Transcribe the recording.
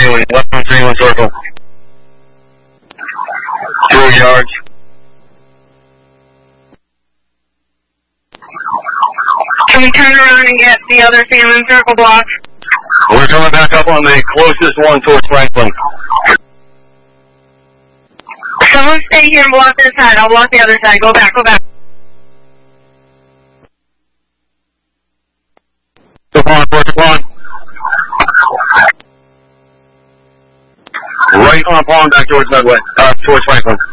Bailey, left on 31 circle. 2 yards. Can we turn around and get the other Salmon Circle block? We're coming back up on the closest one towards Franklin. Someone stay here and block this side. I'll block the other side. Go back, go back. Pond. Right on Pond back towards Medway, towards Franklin.